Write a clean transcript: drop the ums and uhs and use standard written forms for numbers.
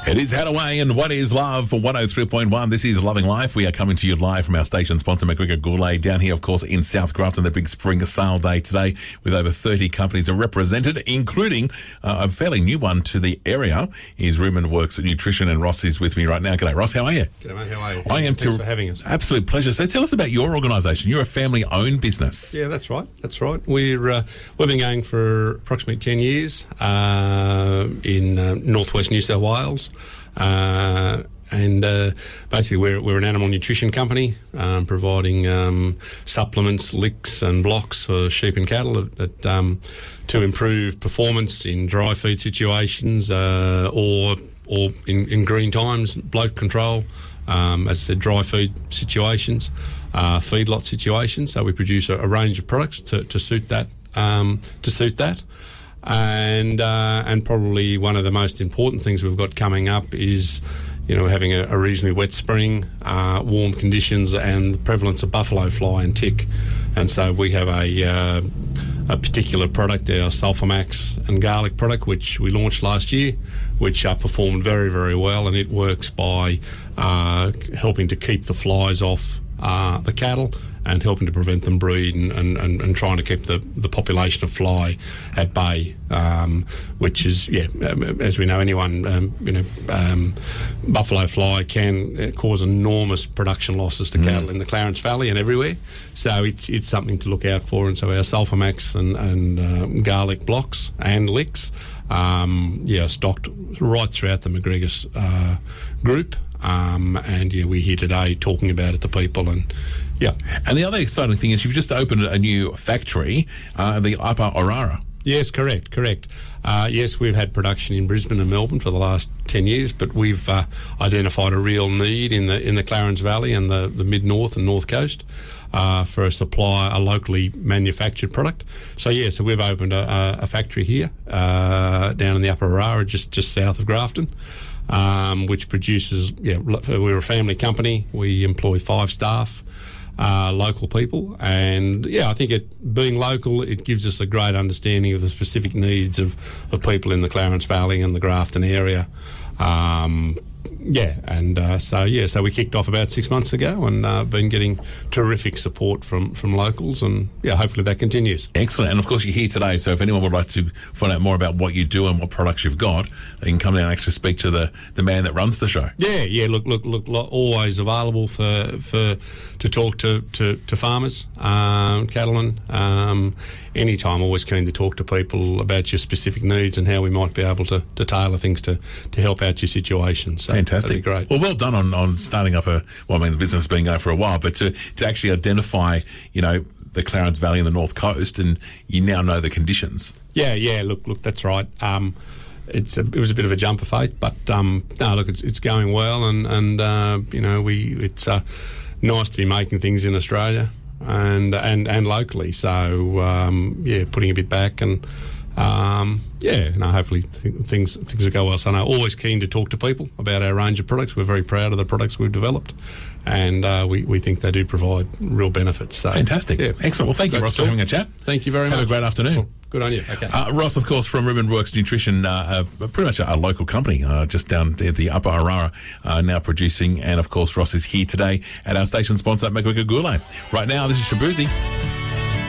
It is Hadaway and What is Love for 103.1. This is Loving Life. We are coming to you live from our station sponsor, McGregor Gourlay, down here, of course, in South Grafton, the big spring sale day today, with over 30 companies are represented, including a fairly new one to the area, is Rumen Works Nutrition, and Ross is with me right now. G'day, Ross. How are you? G'day, mate. How are you? Thanks for having us. Absolute pleasure. So tell us about your organisation. You're a family-owned business. Yeah, that's right. We've been going for approximately 10 years in northwest New South Wales. Basically we're an animal nutrition company, providing supplements, licks and blocks for sheep and cattle to improve performance in dry feed situations or in green times, bloat control, as I said, dry feed situations, feedlot situations. So we produce a range of products to suit that. And probably one of the most important things we've got coming up is, having a reasonably wet spring, warm conditions, and the prevalence of buffalo fly and tick. And so we have a particular product, our Sulphamax and garlic product, which we launched last year, which performed very, very well, and it works by helping to keep the flies off the cattle and helping to prevent them breed and trying to keep the population of fly at bay, which is, as we know, buffalo fly can cause enormous production losses to cattle in the Clarence Valley and everywhere. So it's something to look out for. And so our Sulphamax and garlic blocks and licks, are stocked right throughout the McGregor's group. We're here today talking about it to people, and the other exciting thing is you've just opened a new factory, the Upper Orara. Yes, correct. Yes, we've had production in Brisbane and Melbourne for the last 10 years, but we've identified a real need in the Clarence Valley and the mid-north and north coast for a locally manufactured product. So we've opened a factory here down in the Upper Orara, just south of Grafton. Which produces, we're a family company. We employ 5 staff, local people. And, I think being local, it gives us a great understanding of the specific needs of people in the Clarence Valley and the Grafton area. So we kicked off about 6 months ago and been getting terrific support from locals, and hopefully that continues. Excellent. And of course you're here today, so if anyone would like to find out more about what you do and what products you've got, they can come down and actually speak to the man that runs the show. Look, always available to talk to farmers, cattlemen, anytime. Always keen to talk to people about your specific needs and how we might be able to tailor things to help out your situation. So fantastic. That'd be great. Well done on starting up the business has been going for a while, but to actually identify, the Clarence Valley and the North Coast, and you now know the conditions. Look, that's right. It was a bit of a jump of faith, but it's going well, and it's nice to be making things in Australia and locally. So putting a bit back and. Hopefully things will go well. So I'm always keen to talk to people about our range of products. We're very proud of the products we've developed, and we think they do provide real benefits. So, fantastic. Yeah. Excellent. Well, thank you, Ross, for having a chat. Thank you very much. Have a great afternoon. Well, good on you. Okay. Ross, of course, from Rumen Works Nutrition, pretty much a local company, just down at the Upper Orara, now producing. And, of course, Ross is here today at our station sponsor, McGregor Gourlay. Right now, this is Shabuzi.